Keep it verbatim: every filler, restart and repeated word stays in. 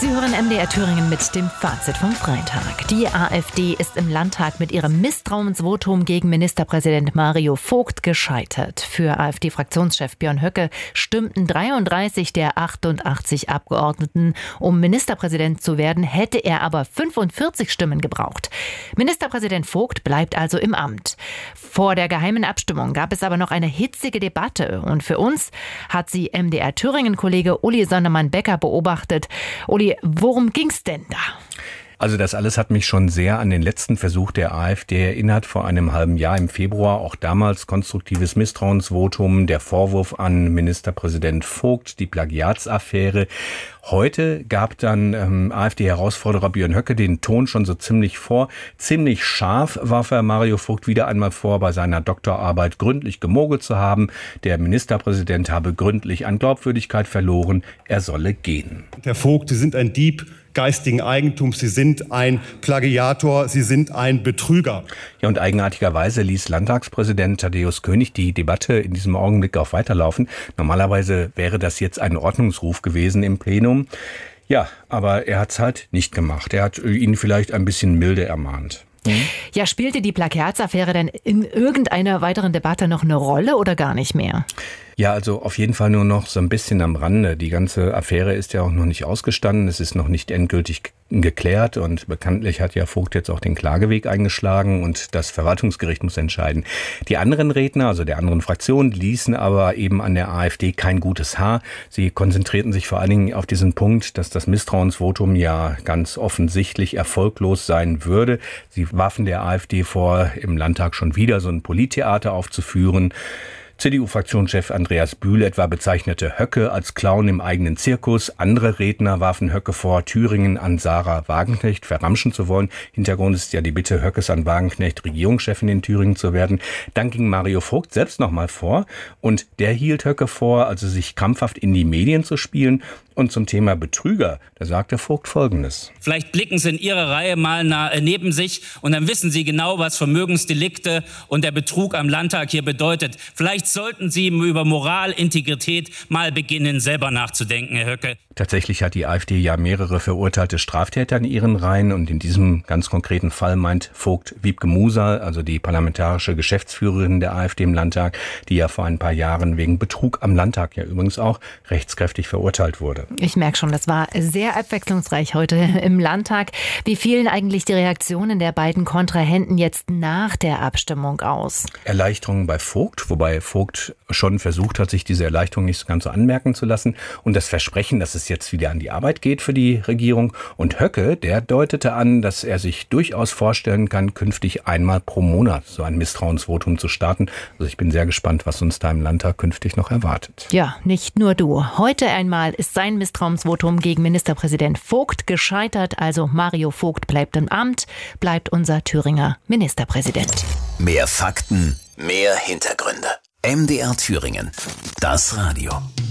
Sie hören M D R Thüringen mit dem Fazit vom Freitag. Die AfD ist im Landtag mit ihrem Misstrauensvotum gegen Ministerpräsident Mario Vogt gescheitert. Für AfD-Fraktionschef Björn Höcke stimmten dreiunddreißig der achtundachtzig Abgeordneten. Um Ministerpräsident zu werden, hätte er aber fünfundvierzig Stimmen gebraucht. Ministerpräsident Vogt bleibt also im Amt. Vor der geheimen Abstimmung gab es aber noch eine hitzige Debatte. Und für uns hat sie M D R Thüringen-Kollege Uli Sondermann-Becker beobachtet. Uli, worum ging's denn da? Also das alles hat mich schon sehr an den letzten Versuch der AfD erinnert, vor einem halben Jahr im Februar. Auch damals konstruktives Misstrauensvotum, der Vorwurf an Ministerpräsident Vogt, die Plagiatsaffäre. Heute gab dann ähm, AfD-Herausforderer Björn Höcke den Ton schon so ziemlich vor. Ziemlich scharf warf er Mario Vogt wieder einmal vor, bei seiner Doktorarbeit gründlich gemogelt zu haben. Der Ministerpräsident habe gründlich an Glaubwürdigkeit verloren. Er solle gehen. Herr Vogt, Sie sind ein Dieb geistigen Eigentums, Sie sind ein Plagiator, Sie sind ein Betrüger. Ja, und eigenartigerweise ließ Landtagspräsident Thaddäus König die Debatte in diesem Augenblick auch weiterlaufen. Normalerweise wäre das jetzt ein Ordnungsruf gewesen im Plenum. Ja, aber er hat es halt nicht gemacht. Er hat ihn vielleicht ein bisschen milde ermahnt. Mhm. Ja, spielte die Plagiatsaffäre denn in irgendeiner weiteren Debatte noch eine Rolle oder gar nicht mehr? Ja, also auf jeden Fall nur noch so ein bisschen am Rande. Die ganze Affäre ist ja auch noch nicht ausgestanden. Es ist noch nicht endgültig geklärt und bekanntlich hat ja Vogt jetzt auch den Klageweg eingeschlagen und das Verwaltungsgericht muss entscheiden. Die anderen Redner, also der anderen Fraktionen, ließen aber eben an der AfD kein gutes Haar. Sie konzentrierten sich vor allen Dingen auf diesen Punkt, dass das Misstrauensvotum ja ganz offensichtlich erfolglos sein würde. Sie warfen der AfD vor, im Landtag schon wieder so ein Polittheater aufzuführen. C D U-Fraktionschef Andreas Bühl etwa bezeichnete Höcke als Clown im eigenen Zirkus. Andere Redner warfen Höcke vor, Thüringen an Sarah Wagenknecht verramschen zu wollen. Hintergrund ist ja die Bitte Höckes an Wagenknecht, Regierungschefin in Thüringen zu werden. Dann ging Mario Vogt selbst nochmal vor und der hielt Höcke vor, also sich krampfhaft in die Medien zu spielen. Und zum Thema Betrüger, da sagte Vogt Folgendes. Vielleicht blicken Sie in Ihre Reihe mal nach, äh, neben sich und dann wissen Sie genau, was Vermögensdelikte und der Betrug am Landtag hier bedeutet. Vielleicht sollten Sie über Moral, Integrität mal beginnen, selber nachzudenken, Herr Höcke. Tatsächlich hat die AfD ja mehrere verurteilte Straftäter in ihren Reihen und in diesem ganz konkreten Fall meint Vogt Wiebke Musal, also die parlamentarische Geschäftsführerin der AfD im Landtag, die ja vor ein paar Jahren wegen Betrug am Landtag ja übrigens auch rechtskräftig verurteilt wurde. Ich merke schon, das war sehr abwechslungsreich heute im Landtag. Wie fielen eigentlich die Reaktionen der beiden Kontrahenten jetzt nach der Abstimmung aus? Erleichterung bei Vogt, wobei Vogt schon versucht hat, sich diese Erleichterung nicht so ganz so anmerken zu lassen. Und das Versprechen, dass es jetzt wieder an die Arbeit geht für die Regierung. Und Höcke, der deutete an, dass er sich durchaus vorstellen kann, künftig einmal pro Monat so ein Misstrauensvotum zu starten. Also ich bin sehr gespannt, was uns da im Landtag künftig noch erwartet. Ja, nicht nur du. Heute einmal ist sein Misstrauensvotum gegen Ministerpräsident Vogt gescheitert. Also Mario Vogt bleibt im Amt, bleibt unser Thüringer Ministerpräsident. Mehr Fakten, mehr Hintergründe. M D R Thüringen. Das Radio.